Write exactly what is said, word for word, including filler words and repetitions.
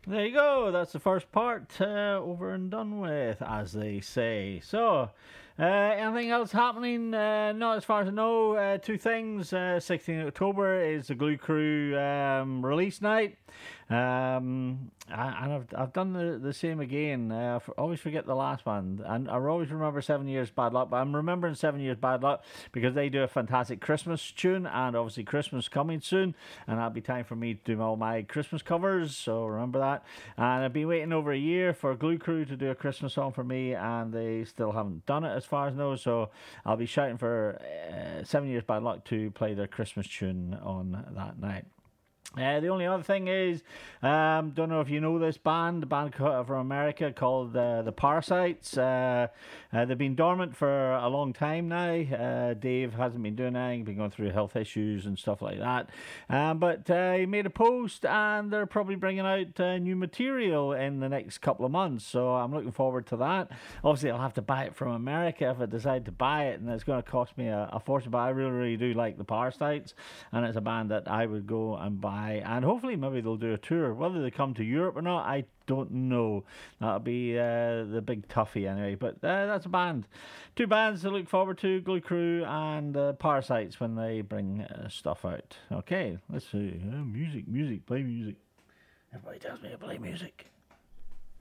There you go. That's the first part uh, over and done with, as they say. So, uh, anything else happening? Uh, not as far as I know. Uh, two things. Uh, sixteenth of October is the Glue Crew um, release night. Um, and I've, I've done the, the same again. Uh, I always forget the last one. And I always remember Seven Years Bad Luck. But I'm remembering Seven Years Bad Luck because they do a fantastic Christmas tune. And obviously Christmas coming soon. And that'll be time for me to do all my Christmas covers. So remember that. And I've been waiting over a year for Glue Crew to do a Christmas song for me. And they still haven't done it as far as I know. So I'll be shouting for uh, Seven Years Bad Luck to play their Christmas tune on that night. Uh, the only other thing is, um, don't know if you know this band, a band from America called uh, the Parasites. Uh, uh, they've been dormant for a long time now. Uh, Dave hasn't been doing anything, been going through health issues and stuff like that. Um, but uh, he made a post, and they're probably bringing out uh, new material in the next couple of months. So I'm looking forward to that. Obviously, I'll have to buy it from America if I decide to buy it, and it's going to cost me a, a fortune. But I really, really do like the Parasites, and it's a band that I would go and buy. And hopefully maybe they'll do a tour. Whether they come to Europe or not, I don't know. That'll be uh, the big toughie anyway. But uh, that's a band. Two bands to look forward to, Glue Crew and uh, Parasites, when they bring uh, stuff out. Okay, let's see. Uh, music, music, play music. Everybody tells me to play music.